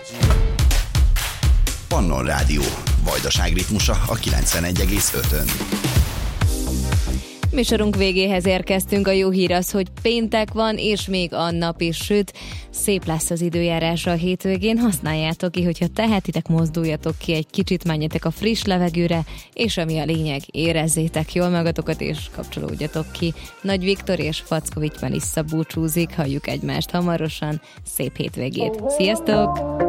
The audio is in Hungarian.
Pannon Rádió. Vajdaság ritmusa a 91,5-ön. Műsorunk végéhez érkeztünk. A jó hír az, hogy péntek van, és még a nap is süt. Szép lesz az időjárása a hétvégén. Használjátok ki, hogyha tehetitek, mozduljatok ki egy kicsit, menjetek a friss levegőre, és ami a lényeg, érezzétek jól magatokat, és kapcsolódjatok ki. Nagy Viktor és Fackovics Melissa búcsúzik, halljuk egymást hamarosan. Szép hétvégét! Sziasztok!